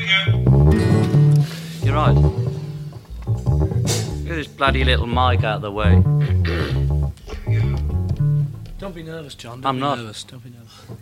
You're right. Get this bloody little mic out of the way. Don't be nervous, John. I'm not. Don't be nervous.